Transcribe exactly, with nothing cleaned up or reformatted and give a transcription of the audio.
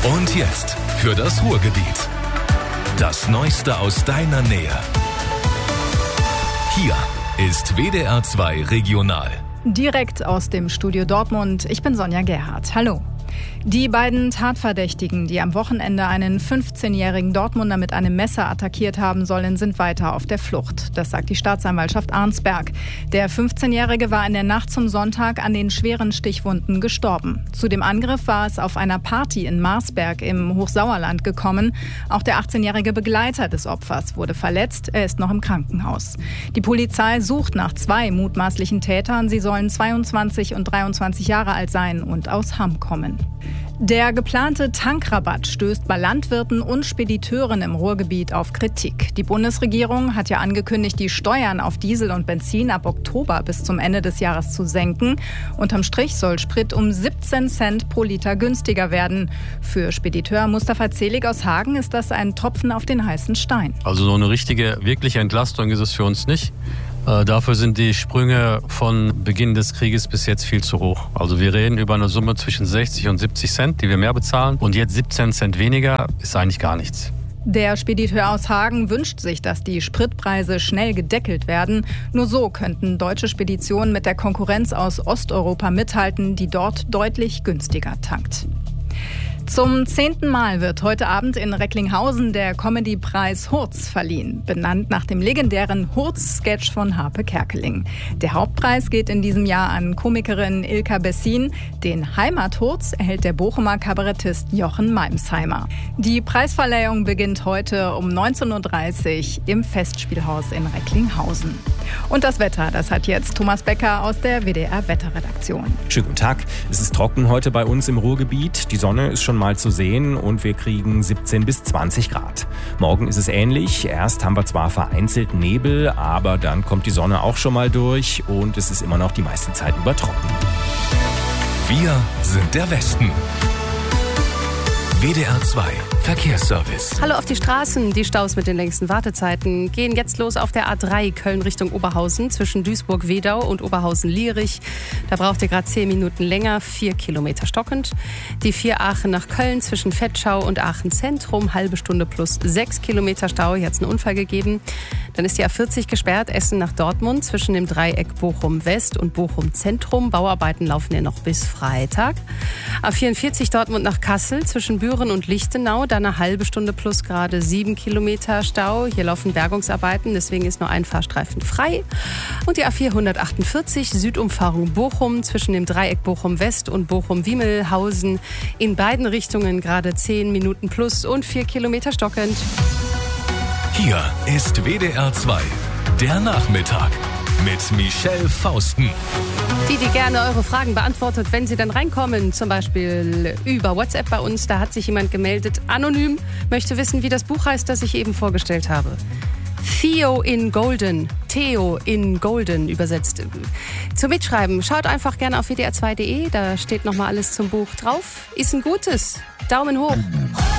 Und jetzt für das Ruhrgebiet. Das Neueste aus deiner Nähe. Hier ist W D R zwei Regional. Direkt aus dem Studio Dortmund. Ich bin Sonja Gerhardt. Hallo. Die beiden Tatverdächtigen, die am Wochenende einen fünfzehnjährigen Dortmunder mit einem Messer attackiert haben sollen, sind weiter auf der Flucht. Das sagt die Staatsanwaltschaft Arnsberg. Der fünfzehnjährige war in der Nacht zum Sonntag an den schweren Stichwunden gestorben. Zu dem Angriff war es auf einer Party in Marsberg im Hochsauerland gekommen. Auch der achtzehnjährige Begleiter des Opfers wurde verletzt. Er ist noch im Krankenhaus. Die Polizei sucht nach zwei mutmaßlichen Tätern. Sie sollen zweiundzwanzig und dreiundzwanzig Jahre alt sein und aus Hamm kommen. Der geplante Tankrabatt stößt bei Landwirten und Spediteuren im Ruhrgebiet auf Kritik. Die Bundesregierung hat ja angekündigt, die Steuern auf Diesel und Benzin ab Oktober bis zum Ende des Jahres zu senken. Unterm Strich soll Sprit um siebzehn Cent pro Liter günstiger werden. Für Spediteur Mustafa Zelig aus Hagen ist das ein Tropfen auf den heißen Stein. Also so eine richtige, wirkliche Entlastung ist es für uns nicht. Äh, dafür sind die Sprünge von Beginn des Krieges bis jetzt viel zu hoch. Also wir reden über eine Summe zwischen sechzig und siebzig Cent, die wir mehr bezahlen. Und jetzt siebzehn Cent weniger ist eigentlich gar nichts. Der Spediteur aus Hagen wünscht sich, dass die Spritpreise schnell gedeckelt werden. Nur so könnten deutsche Speditionen mit der Konkurrenz aus Osteuropa mithalten, die dort deutlich günstiger tankt. Zum zehnten Mal wird heute Abend in Recklinghausen der Comedypreis Hurz verliehen, benannt nach dem legendären Hurz-Sketch von Harpe Kerkeling. Der Hauptpreis geht in diesem Jahr an Komikerin Ilka Bessin. Den Heimat-Hurz erhält der Bochumer Kabarettist Jochen Meimsheimer. Die Preisverleihung beginnt heute um neunzehn Uhr dreißig im Festspielhaus in Recklinghausen. Und das Wetter, das hat jetzt Thomas Becker aus der W D R-Wetterredaktion. Schönen guten Tag. Es ist trocken heute bei uns im Ruhrgebiet. Die Sonne ist schon mal zu sehen und wir kriegen siebzehn bis zwanzig Grad. Morgen ist es ähnlich. Erst haben wir zwar vereinzelt Nebel, aber dann kommt die Sonne auch schon mal durch und es ist immer noch die meiste Zeit über trocken. Wir sind der Westen. W D R zwei Verkehrsservice. Hallo auf die Straßen. Die Staus mit den längsten Wartezeiten gehen jetzt los auf der A drei Köln Richtung Oberhausen zwischen Duisburg-Wedau und Oberhausen-Lierich. Da braucht ihr gerade zehn Minuten länger, vier Kilometer stockend. Die vier Aachen nach Köln zwischen Vetschau und Aachen Zentrum, halbe Stunde plus sechs Kilometer Stau. Hier hat es einen Unfall gegeben. Dann ist die A vierzig gesperrt, Essen nach Dortmund zwischen dem Dreieck Bochum-West und Bochum-Zentrum. Bauarbeiten laufen ja noch bis Freitag. A vierundvierzig Dortmund nach Kassel zwischen Büren und Lichtenau. Da eine halbe Stunde plus gerade sieben Kilometer Stau. Hier laufen Bergungsarbeiten, deswegen ist nur ein Fahrstreifen frei. Und die A vierhundertachtundvierzig Südumfahrung Bochum zwischen dem Dreieck Bochum-West und Bochum-Wiemelhausen. In beiden Richtungen gerade zehn Minuten plus und vier Kilometer stockend. Hier ist W D R zwei, der Nachmittag mit Michelle Fausten. Die, die gerne eure Fragen beantwortet, wenn sie dann reinkommen, zum Beispiel über WhatsApp bei uns, da hat sich jemand gemeldet, anonym, möchte wissen, wie das Buch heißt, das ich eben vorgestellt habe. Theo in Golden, Theo in Golden übersetzt. Zum Mitschreiben, schaut einfach gerne auf w d r zwei punkt d e, da steht nochmal alles zum Buch drauf. Ist ein gutes. Daumen hoch.